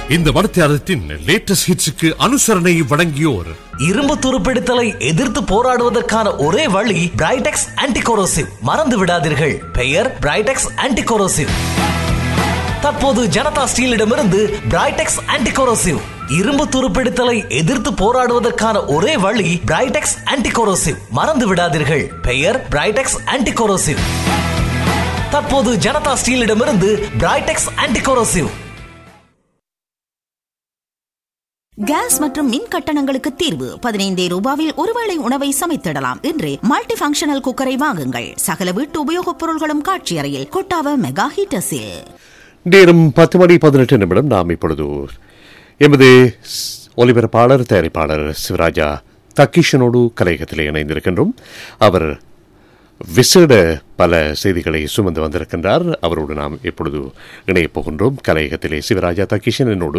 இந்த வடத்தியாரத்தின் லேட்டஸ்ட் ஹிட்ஸுக்கு அனுசரணை வழங்கியோர். இரும்பு துருப்பிடித்தலை எதிர்த்து போராடுவதற்கான ஒரே வழி பிரைடெக்ஸ் ஆன்டிகோரோசிவ். மறந்து விடாதீர்கள், பெயர் பிரைடெக்ஸ் ஆன்டிகோரோசிவ். தற்போது ஜனதா ஸ்டீலிடமிருந்து பிரைடெக்ஸ் ஆன்டிகோரோசிவ். இரும்பு துருப்பிடித்தலை எதிர்த்து போராடுவதற்கான ஒரே வழி பிரைடெக்ஸ் ஆன்டிகோரோசிவ். மறந்து விடாதீர்கள், பெயர் பிரைடெக்ஸ் ஆன்டிகோரோசிவ். தற்போது ஜனதா ஸ்டீலிடமிருந்து பிரைடெக்ஸ் ஆன்டிகோரோசிவ். கேஸ் மற்றும் மின் கட்டணங்களுக்கு தீர்வு. 15 ரூபாயில் ஒருவேளை உணவை சமைத்திடலாம். இன்று மல்டி பங்கஷனல் குக்கரை வாங்குங்கள். சகல வீட்டு உபயோகப் பொருள்களும் காட்சி அறையில். கொட்டாவ மெகா ஹீட்டர்ஸில். நேரம் 10:18. நாம் இப்பொழுது எமது ஒலிபரப்பாளர் தயாரிப்பாளர் சிவராஜா தக்கீஷனோடு கலையகத்தில் இணைந்திருக்கின்றோம். அவர் விசேட பல செய்திகளை சுமந்து வந்திருக்கின்றார். அவரோடு நாம் இப்பொழுது இணையப் போகின்றோம். கலையகத்திலே சிவராஜா தக்கீஷன் என்னோடு.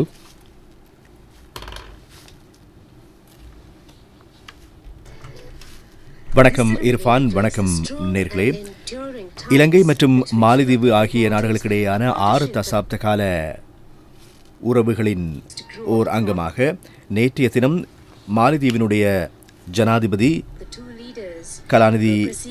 வணக்கம் இர்ஃபான். வணக்கம் நேர்களே. இலங்கை மற்றும் மாலத்தீவு ஆகிய நாடுகளுக்கிடையேயான 6 தசாப்த கால உறவுகளின் ஓர் அங்கமாக நேற்றைய தினம் மாலத்தீவினுடைய ஜனாதிபதி கலாநிதி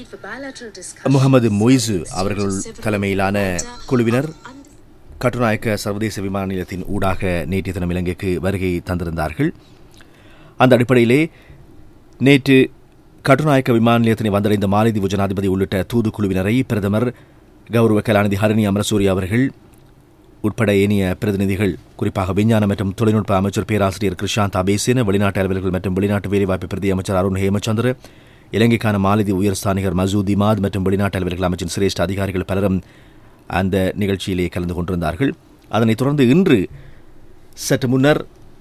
முகமது மொய்சு அவர்கள் தலைமையிலான குழுவினர் கட்டுநாயக்க சர்வதேச விமான நிலையத்தின் ஊடாக நேற்றைய தினம் இலங்கைக்கு வருகை தந்திருந்தார்கள். அந்த அடிப்படையிலே நேற்று கட்டுநாயக்க விமான நிலையத்தினை வந்தடைந்த மாலத்தீவு ஜனாதிபதி உள்ளிட்ட தூதுக்குழுவினரை பிரதமர் கௌரவ கலாநிதி ஹரிணி அமரசூரிய அவர்கள் உட்பட ஏனைய பிரதிநிதிகள், குறிப்பாக விஞ்ஞான மற்றும் தொழில்நுட்ப அமைச்சர் பேராசிரியர் கிருஷாந்த் அபேசேன, வெளிநாட்டு அலுவலர்கள் மற்றும் வெளிநாட்டு வேலைவாய்ப்பு பிரதி அமைச்சர் அருண் ஹேமச்சந்திர, இலங்கைக்கான மாலத்தீவு உயர்ஸ்தானிகர் மசூத் இமாத் மற்றும் வெளிநாட்டு அலுவலர்கள் அமைச்சின் சிரேஷ்ட அதிகாரிகள் பலரும் அந்த நிகழ்ச்சியிலே கலந்து கொண்டிருந்தார்கள். அதனைத் தொடர்ந்து இன்று சற்று முன்னர்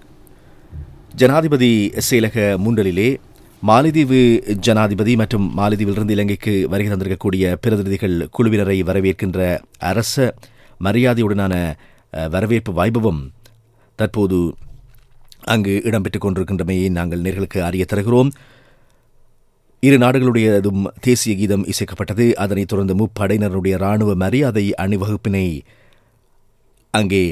ஜனாதிபதி செயலக முண்டலிலே மாலத்தீவு ஜனாதிபதி மற்றும் மாலத்தீவிலிருந்து இலங்கைக்கு வருகை தந்திருக்கக்கூடிய பிரதிநிதிகள் குழுவினரை வரவேற்கின்ற அரச மரியாதையுடனான வரவேற்பு வைபவம் தற்போது அங்கு இடம்பெற்றுக் கொண்டிருக்கின்றமையை நாங்கள் நேர்களுக்கு அறிய தருகிறோம். இரு நாடுகளுடையதும் தேசிய கீதம் இசைக்கப்பட்டது. அதனைத் தொடர்ந்து முப்படையினருடைய இராணுவ மரியாதை அணிவகுப்பினை அங்கே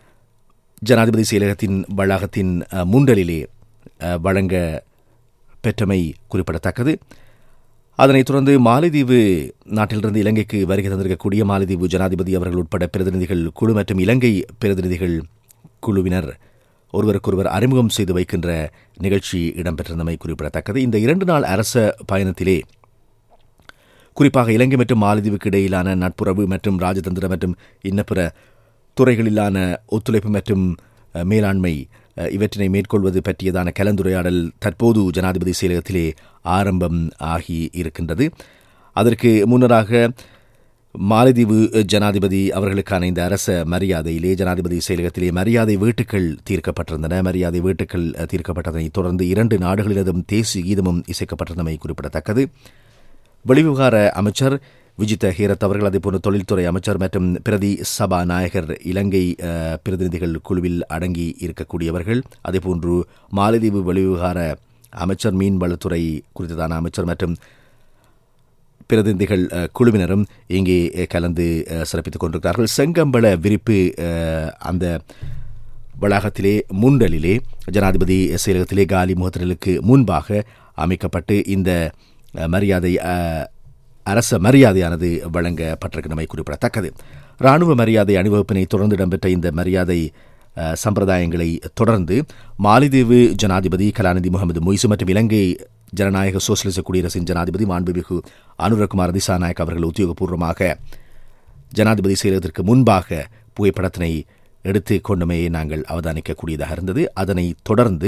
ஜனாதிபதி செயலகத்தின் வளாகத்தின் முண்டலிலே வழங்க பெற்றமை குறிப்பிடத்தக்கது. அதனைத் தொடர்ந்து மாலத்தீவு நாட்டிலிருந்து இலங்கைக்கு வருகை தந்திருக்கக்கூடிய மாலத்தீவு ஜனாதிபதி அவர்கள் உட்பட பிரதிநிதிகள் குழு மற்றும் இலங்கை பிரதிநிதிகள் குழுவினர் ஒருவருக்கொருவர் அறிமுகம் செய்து வைக்கின்ற நிகழ்ச்சி இடம்பெற்றிருந்தமை குறிப்பிடத்தக்கது. இந்த 2 நாள் அரச பயணத்திலே குறிப்பாக இலங்கை மற்றும் மாலத்தீவுக்கு இடையிலான நட்புறவு மற்றும் ராஜதந்திர மற்றும் இன்னபிற துறைகளிலான ஒத்துழைப்பு மற்றும் மேலாண்மை இவற்றினை மேற்கொள்வது பற்றியதான கலந்துரையாடல் தற்போது ஜனாதிபதி செயலகத்திலே ஆரம்பம் ஆகி இருக்கின்றது. அதற்கு முன்னராக மாலத்தீவு ஜனாதிபதி அவர்களுக்கான இந்த அரச மரியாதையிலே ஜனாதிபதி செயலகத்திலே மரியாதை வீட்டுக்கள் தீர்க்கப்பட்டிருந்தன. மரியாதை வீட்டுக்கள் தீர்க்கப்பட்டதனைத் தொடர்ந்து 2 நாடுகளினதும் தேசிய கீதமும் இசைக்கப்பட்டிருந்தமை குறிப்பிடத்தக்கது. வெளிவிவகார அமைச்சர் விஜித ஹேரத் அவர்கள், அதேபோன்று தொழில்துறை அமைச்சர் மற்றும் பிரதி சபாநாயகர் இலங்கை பிரதிநிதிகள் குழுவில் அடங்கி இருக்கக்கூடியவர்கள், அதேபோன்று மாலத்தீவு வெளிவிவகார அமைச்சர், மீன்வளத்துறை குறித்ததான அமைச்சர் மற்றும் பிரதிநிதிகள் குழுவினரும் இங்கே கலந்து சிறப்பித்துக் கொண்டிருக்கிறார்கள். செங்கம்பள விரிப்பு அந்த வளாகத்திலே முண்டலிலே ஜனாதிபதி செயலகத்திலே காலி முகத்திரலுக்கு முன்பாக அமைக்கப்பட்டு இந்த மரியாதை அரச மரியாதையானது வழங்கப்பட்டிருக்கின்றமை குறிப்பிடத்தக்கது. இராணுவ மரியாதை அணிவகுப்பினை தொடர்ந்து இடம்பெற்ற இந்த மரியாதை சம்பிரதாயங்களை தொடர்ந்து மாலத்தீவு ஜனாதிபதி கலாநிதி முகமது மொய்சு மற்றும் இலங்கை ஜனநாயக சோசியலிச குடியரசின் ஜனாதிபதி மாண்புமிகு அனுரகுமார் திசாநாயக் அவர்கள் உத்தியோகபூர்வமாக ஜனாதிபதி செயலகத்திற்கு முன்பாக புகைப்படத்தினை எடுத்து கொண்டமையை நாங்கள் அவதானிக்கக்கூடியதாக இருந்தது. அதனைத் தொடர்ந்து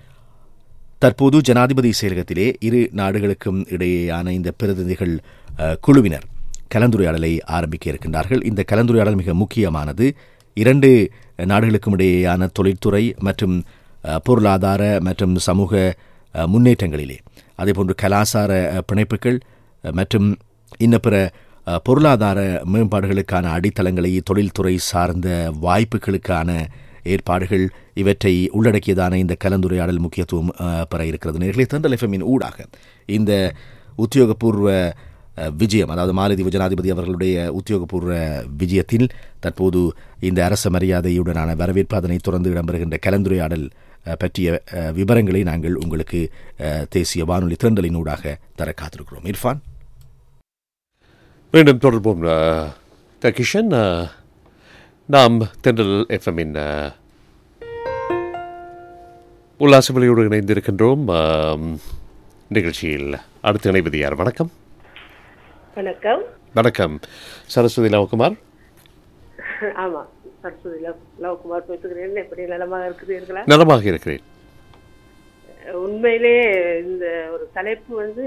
தற்போது ஜனாதிபதி செயலகத்திலே 2 நாடுகளுக்கும் இடையேயான இந்த பிரதிநிதிகள் குழுவினர் கலந்துரையாடலை ஆரம்பிக்க இருக்கின்றார்கள். இந்த கலந்துரையாடல் மிக முக்கியமானது. 2 நாடுகளுக்கும் இடையேயான தொழில்துறை மற்றும் பொருளாதார மற்றும் சமூக முன்னேற்றங்களிலே, அதேபோன்று கலாசார பிணைப்புகள் மற்றும் இன்னபிற பொருளாதார மேம்பாடுகளுக்கான அடித்தளங்களை, தொழில்துறை சார்ந்த வாய்ப்புகளுக்கான ஏற்பாடுகள் இவற்றை உள்ளடக்கியதான இந்த கலந்துரையாடல் முக்கியத்துவம் பெற இருக்கிறது. நேர்களே, தென்றல் எஃப்எம்மின் ஊடாக இந்த உத்தியோகபூர்வ விஜயம், அதாவது மாலத்தீவு ஜனாதிபதி அவர்களுடைய உத்தியோகபூர்வ விஜயத்தில் தற்போது இந்த அரச மரியாதையுடனான வரவேற்பு, அதனைத் தொடர்ந்து இடம்பெறுகின்ற கலந்துரையாடல் பற்றிய விவரங்களை நாங்கள் உங்களுக்கு தேசிய வானொலி திரண்டலினூடாக தர காத்திருக்கிறோம். இர்ஃபான், மீண்டும் தொடர்போம். தகிஷன், நாம் தென்றல் எஃப்எம்மின் உல்லாசவலியோடு இணைந்திருக்கின்றோம். நிகழ்ச்சியில் அடுத்து இணைவது யார்? வணக்கம். வணக்கம். வணக்கம். சரஸ்வதி லவகுமார். ஆமா, சரஸ்வதி லவகுமார் பேசுகிறேன். எப்படி நலமாக இருக்கிறீர்களா? நலமாக இருக்கிறேன். உண்மையிலே இந்த ஒரு தலைப்பு வந்து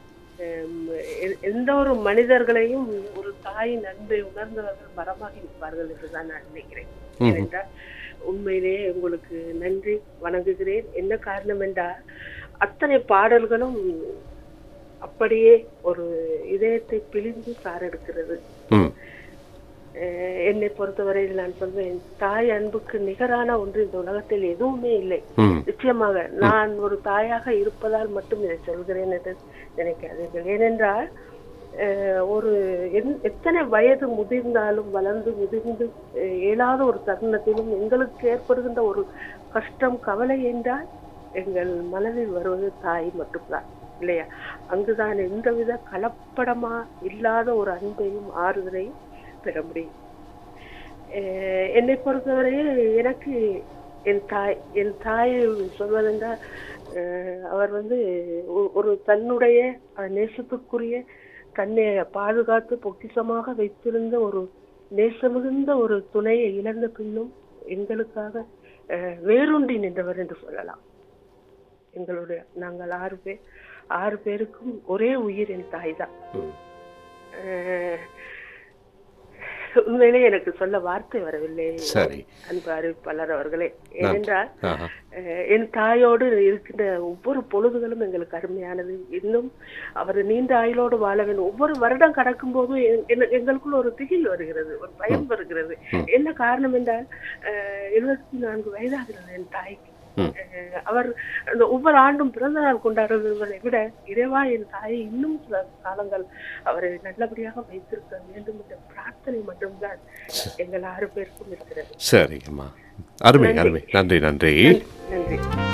எந்த ஒரு மனிதர்களையும் ஒரு தாயின் அன்பை உணர்ந்தவர்கள் மரமாக இருப்பார்கள் என்றுதான் நான் நினைக்கிறேன். ஏனென்றால் உண்மையிலேயே உங்களுக்கு நன்றி வணங்குகிறேன். என்ன காரணம் என்றால் அத்தனை பாடல்களும் அப்படியே ஒரு இதயத்தை பிழிந்து சாரெடுக்கிறது. என்னை பொறுத்தவரையில் நான் சொல்வேன், தாய் அன்புக்கு நிகரான ஒன்று இந்த உலகத்தில் எதுவுமே இல்லை. நிச்சயமாக நான் ஒரு தாயாக இருப்பதால் மட்டும் இதை சொல்கிறேன் என்று நினைக்காதீர்கள். ஏனென்றால் ஒரு எத்தனை வயது முதிர்ந்தாலும், வளர்ந்து முதிர்ந்து இயலாத ஒரு தருணத்திலும் எங்களுக்கு ஏற்படுகின்ற ஒரு கஷ்டம், கவலை என்றால் எங்கள் மனதில் வருவது தாய் மட்டும்தான், இல்லையா? அங்குதான் எந்தவித கலப்படமா இல்லாத ஒரு அன்பையும் ஆறுதலையும் பெற முடியும். என்னை பொறுத்தவரையில் எனக்கு என் தாய் சொல்வதென்றால், அவர் வந்து ஒரு தன்னுடைய நேசத்துக்குரிய, தன்னை பாதுகாத்து பொக்கிஷமாக வைத்திருந்த ஒரு நேசமிகுந்த ஒரு துணையை இழந்த பின்னும் எங்களுக்காக வேரூன்றி நின்றவர் என்று சொல்லலாம். எங்களுடைய நாங்கள் 6 பேருக்கும் ஒரே உயிர் என் தாய் தான். உண்மையிலே எனக்கு சொல்ல வார்த்தை வரவில்லை அன்பு அறிவிப்பாளர் அவர்களே. ஏனென்றால் என் தாயோடு இருக்கின்ற ஒவ்வொரு பொழுதுகளும் எங்களுக்கு அருமையானது. இன்னும் அவர் நீண்ட ஆயுளோடு வாழ வேண்டும். ஒவ்வொரு வருடம் கடக்கும் போதும் எங்களுக்குள்ள ஒரு திகில் வருகிறது, ஒரு பயம் வருகிறது. என்ன காரணம் என்றால் 74 வயதாகிறது என் தாய்க்கு. அவர் அந்த ஒவ்வொரு ஆண்டும் பிறந்த நாள் கொண்டாடுவதை விட இறைவா என் தாயை இன்னும் சில காலங்கள் அவரை நல்லபடியாக வைத்திருக்க வேண்டும் என்ற பிரார்த்தனை மட்டும்தான் எங்கள் 6 பேருக்கும் இருக்கிறது. சரிங்கம்மா, அருமை அருமை. நன்றி நன்றி நன்றி.